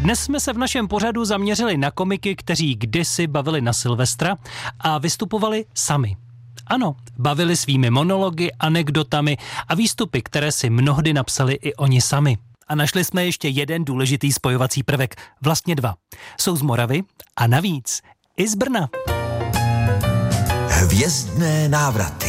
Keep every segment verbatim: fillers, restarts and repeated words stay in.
Dnes jsme se v našem pořadu zaměřili na komiky, kteří kdysi bavili na Silvestra a vystupovali sami. Ano, bavili svými monology, anekdotami a výstupy, které si mnohdy napsali i oni sami. A našli jsme ještě jeden důležitý spojovací prvek, vlastně dva. Jsou z Moravy a navíc i z Brna. Hvězdné návraty.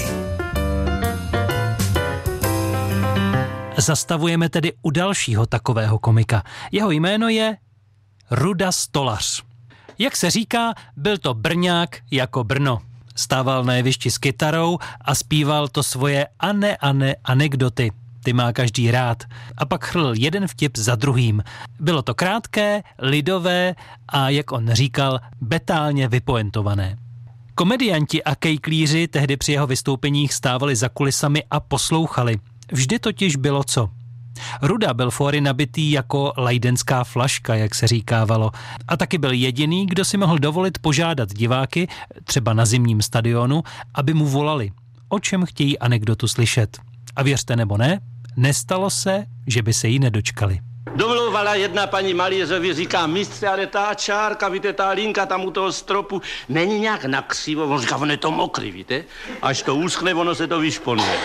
Zastavujeme tedy u dalšího takového komika. Jeho jméno je Ruda Stolař. Jak se říká, byl to Brňák jako Brno. Stával na jevišti s kytarou a zpíval to svoje ane ane anekdoty. Ty má každý rád. A pak chrlil jeden vtip za druhým. Bylo to krátké, lidové a, jak on říkal, betálně vypoentované. Komedianti a kejklíři tehdy při jeho vystoupeních stávali za kulisami a poslouchali. Vždy totiž bylo co. Ruda byl fóry nabitý jako lajdenská flaška, jak se říkávalo. A taky byl jediný, kdo si mohl dovolit požádat diváky, třeba na zimním stadionu, aby mu volali, o čem chtějí anekdotu slyšet. A věřte nebo ne, nestalo se, že by se jí nedočkali. Domlouvala jedna paní malířovi, říká, mistře, ale ta čárka, víte, ta linka tam u toho stropu není nějak nakřivo. On říká, on je to mokrý, víte? Až to uschne, ono se to vyšponuje.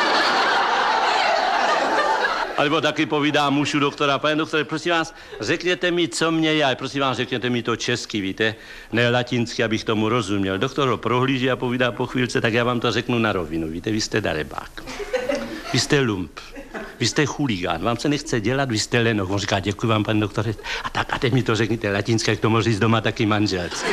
Alebo taky povídá mužu doktora, pane doktore, prosím vás, řekněte mi, co mě je, prosím vás, řekněte mi to česky, víte, ne latinsky, abych tomu rozuměl. Doktor ho prohlíží a povídá po chvílce, tak já vám to řeknu na rovinu, víte, vy jste darebák, vy jste lump, vy jste chuligán, vám se nechce dělat, vy jste lenoch. On říká, děkuji vám, pane doktore, a tak a teď mi to řekněte latinsky, jak to mohl říct doma taky manželce.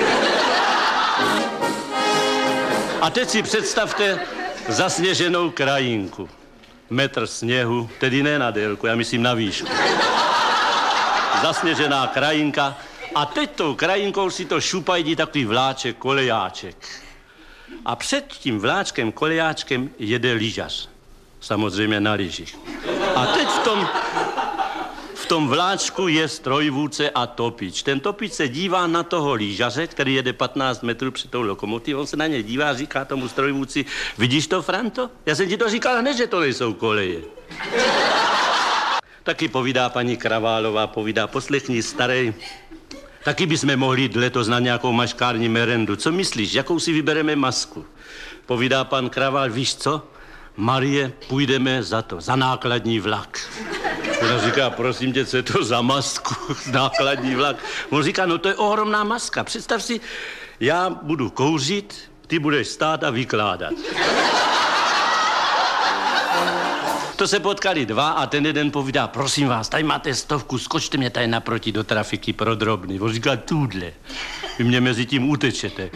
A teď si představte zasněženou krajinku. Metr sněhu, tedy ne na délku, já myslím na výšku. Zasněžená krajinka a teď tou krajinkou si to šupají takový vláček, kolejáček. A před tím vláčkem, kolejáčkem jede lyžař. Samozřejmě na lyžích. A teď v tom, v tom vláčku je strojvůdce a topič. Ten topič se dívá na toho lyžaře, který jede patnáct metrů před tou lokomotivou. On se na ně dívá a říká tomu strojvůdci, vidíš to, Franto? Já jsem ti to říkal hned, že to nejsou koleje. Taky povídá paní Kraválová, povídá, poslechni, starej, taky bychom mohli jít letos na nějakou maškární merendu. Co myslíš, jakou si vybereme masku? Povídá pan Kravál, víš co? Marie, půjdeme za to, za nákladní vlak. Ona říká, prosím tě, co je to za masku, nákladní vlak? On říká, no to je ohromná maska, představ si, já budu kouřit, ty budeš stát a vykládat. To se potkali dva a ten jeden povídá, prosím vás, tady máte stovku, skočte mě tady naproti do trafiky pro drobný. On říká, tudle, vy mě mezi tím utečete.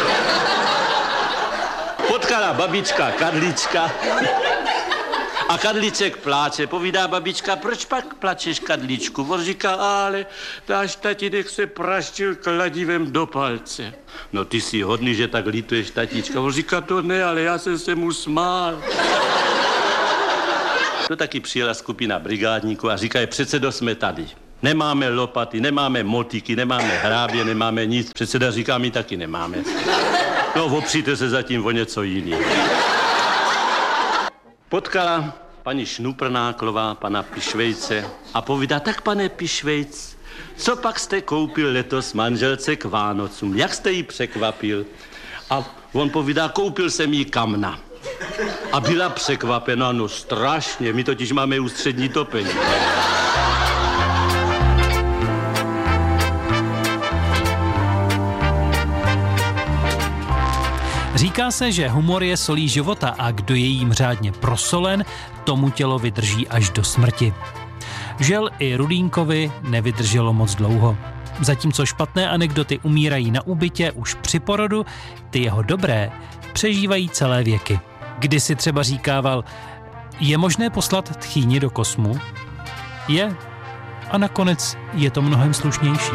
Potkala babička Kadlička a Kadlíček pláče. Povídá babička, proč pak plačeš, Kadlíčku? On říká, ale dáš tatínek se praštil kladivem do palce. No ty jsi hodný, že tak lituješ, tatíčka. On říká, to ne, ale já jsem se mu smál. To taky přijela skupina brigádníků a říkají, předsedo, jsme tady. Nemáme lopaty, nemáme motiky, nemáme hrábě, nemáme nic. Předseda říká, my taky nemáme. No, opřijte se zatím o něco jiného. Potkala paní Šnuprnáklová, pana Pišvejce a povídá, tak pane Pišvejc, co pak jste koupil letos manželce k Vánocům? Jak jste jí překvapil? A on povídá, koupil jsem jí kamna. A byla překvapena, no strašně, my totiž máme ústřední topení. Říká se, že humor je solí života a kdo je jím řádně prosolen, tomu tělo vydrží až do smrti. Žel i Rudínkovi nevydrželo moc dlouho. Zatímco špatné anekdoty umírají na úbytě už při porodu, ty jeho dobré přežívají celé věky. Kdysi třeba říkával, je možné poslat tchýni do kosmu? Je. A nakonec je to mnohem slušnější.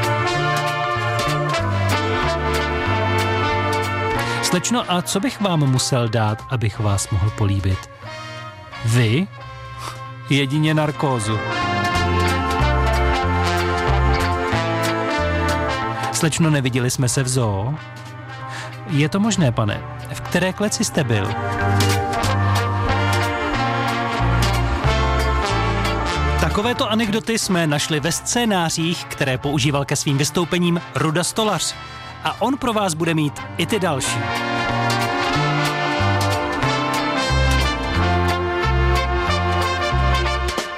Slečno, a co bych vám musel dát, abych vás mohl políbit? Vy? Jedině narkózu. Slečno, neviděli jsme se v zoo? Je to možné, pane. V které kleci jste byl? Tak Takovéto anekdoty jsme našli ve scénářích, které používal ke svým vystoupením Ruda Stolař. A on pro vás bude mít i ty další.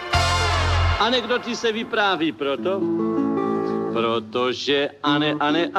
Anekdoty se vypráví proto, protože ane, ane,